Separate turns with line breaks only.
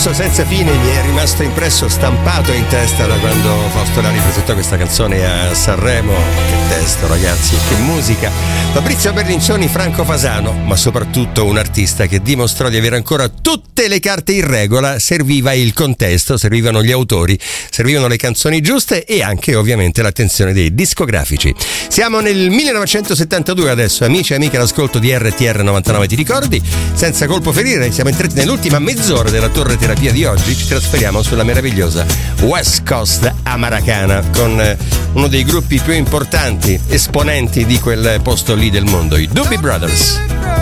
sorriso senza fine mi è rimasto impresso, stampato in testa da quando Fausto Lari presentò questa canzone a Sanremo. Che testo, ragazzi, che musica. Fabrizio Berlincioni, Franco Fasano, ma soprattutto un artista che dimostrò di avere ancora tutte le carte in regola. Serviva il contesto, servivano gli autori, servivano le canzoni giuste e anche ovviamente l'attenzione dei discografici. Siamo nel 1972 adesso, amici e amiche all'ascolto di RTR 99, ti ricordi? Senza colpo ferire, siamo entrati nell'ultima mezz'ora della torre terapia di oggi. Ci trasferiamo sulla meravigliosa West Coast Americana con uno dei gruppi più importanti, esponenti di quel posto lì del mondo, i Doobie Brothers.